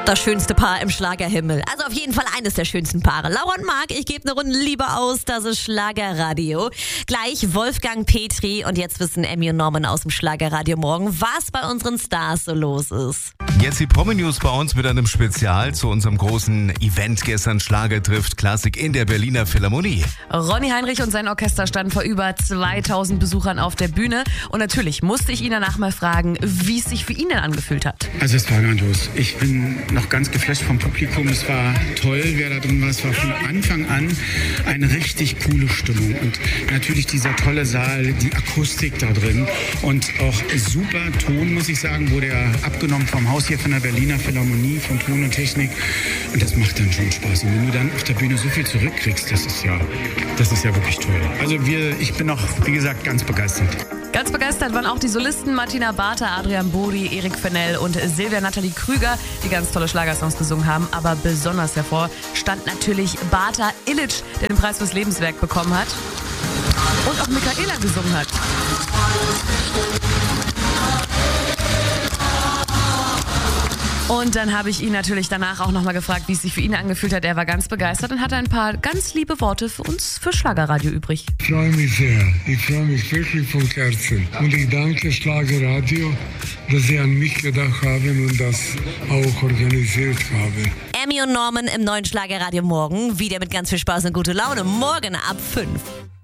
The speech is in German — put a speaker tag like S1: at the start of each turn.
S1: Das schönste Paar im Schlagerhimmel. Also auf jeden Fall eines der schönsten Paare. Laura und Marc, ich gebe eine Runde Liebe aus. Das ist Schlagerradio. Gleich Wolfgang Petri und jetzt wissen Emmy und Norman aus dem Schlagerradio morgen, was bei unseren Stars so los ist.
S2: Jetzt die Promi-News bei uns mit einem Spezial zu unserem großen Event gestern. Schlager trifft Klassik in der Berliner Philharmonie.
S3: Ronny Heinrich und sein Orchester standen vor über 2000 Besuchern auf der Bühne. Und natürlich musste ich ihn danach mal fragen, wie es sich für ihn denn angefühlt hat.
S4: Also es war grandios. Ich bin noch ganz geflasht vom Publikum. Es war toll, wer da drin war. Es war von Anfang an eine richtig coole Stimmung. Und natürlich dieser tolle Saal, die Akustik da drin. Und auch super Ton, muss ich sagen, wurde ja abgenommen vom Haus hier von der Berliner Philharmonie, von Ton und Technik. Und das macht dann schon Spaß. Und wenn du dann auf der Bühne so viel zurückkriegst, das ist ja wirklich toll. Also ich bin noch, wie gesagt, ganz begeistert.
S3: Ganz begeistert waren auch die Solisten Martina Bartha, Adrian Bori, Erik Fennell und Silvia Nathalie Krüger, die ganz tolle Schlagersongs gesungen haben. Aber besonders hervor stand natürlich Bartha Illich, der den Preis fürs Lebenswerk bekommen hat. Und auch Michaela gesungen hat. Und dann habe ich ihn natürlich danach auch nochmal gefragt, wie es sich für ihn angefühlt hat. Er war ganz begeistert und hatte ein paar ganz liebe Worte für uns für Schlagerradio übrig.
S5: Ich freue mich sehr. Ich freue mich wirklich von Herzen. Und ich danke Schlagerradio, dass sie an mich gedacht haben und das auch organisiert haben.
S1: Emmy und Norman im neuen Schlagerradio morgen. Wieder mit ganz viel Spaß und gute Laune. Morgen ab 5.